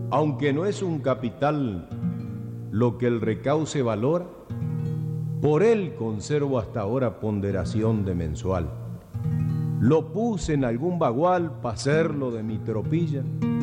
Aunque no es un capital lo que el recauce valora, por él conservo hasta ahora ponderación de mensual. Lo puse en algún bagual pa' hacerlo de mi tropilla,